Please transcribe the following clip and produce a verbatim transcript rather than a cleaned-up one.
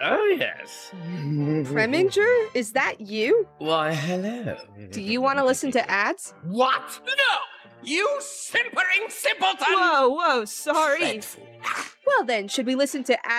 Oh, yes. Preminger, is that you? Why, hello. Do you want to listen to ads? What? No! You simpering simpleton! Whoa, whoa, sorry. Dreadful. Well then, should we listen to ads?